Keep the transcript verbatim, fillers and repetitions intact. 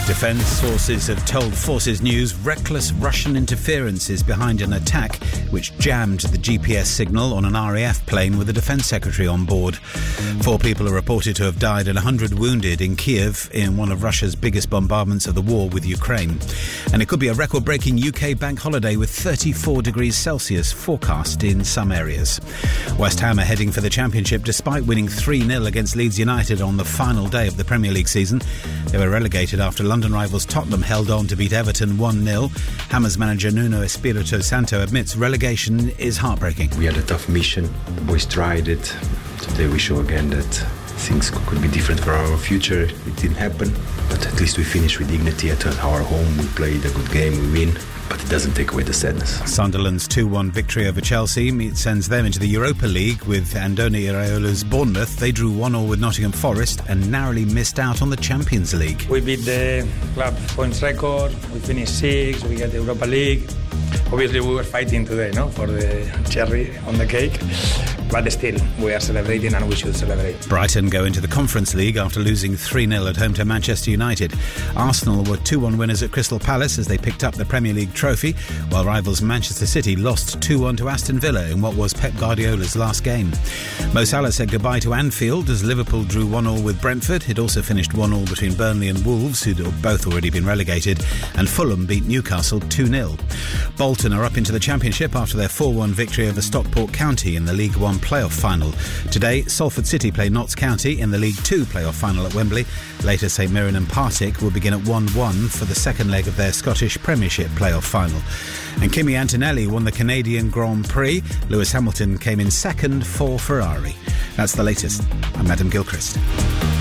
Defence sources have told Forces News reckless Russian interference is behind an attack which jammed the G P S signal on an R A F plane with the Defence Secretary on board. Four people are reported to have died and one hundred wounded in Kiev in one of Russia's biggest bombardments of the war with Ukraine. And it could be a record-breaking U K bank holiday with thirty-four degrees Celsius forecast in some areas. West Ham are heading for the Championship despite winning three nil against Leeds United on the final day of the Premier League season. They were relegated after London rivals Tottenham held on to beat Everton one nil. Hammers manager Nuno Espirito Santo admits relegation is heartbreaking. We had a tough mission. The boys tried it. Today we show again that things could be different for our future. It didn't happen, but at least we finished with dignity at our home. We played a good game, we win. But it doesn't take away the sadness. Sunderland's two one victory over Chelsea sends them into the Europa League with Andoni Iraola's Bournemouth. They drew one all with Nottingham Forest and narrowly missed out on the Champions League. We beat the club points record, we finished sixth, we get the Europa League. Obviously we were fighting today, no, for the cherry on the cake. But still, we are celebrating and we should celebrate. Brighton go into the Conference League after losing three nil at home to Manchester United. Arsenal were two one winners at Crystal Palace as they picked up the Premier League trophy, while rivals Manchester City lost two one to Aston Villa in what was Pep Guardiola's last game. Mo Salah said goodbye to Anfield as Liverpool drew one all with Brentford. It also finished one all between Burnley and Wolves, who'd both already been relegated, and Fulham beat Newcastle two nil. Bolton are up into the Championship after their four one victory over Stockport County in the League One playoff final. Today, Salford City play Notts County in the League Two playoff final at Wembley. Later, St Mirren and Partick will begin at one one for the second leg of their Scottish Premiership playoff final. And Kimi Antonelli won the Canadian Grand Prix. Lewis Hamilton came in second for Ferrari. That's the latest. I'm Adam Gilchrist.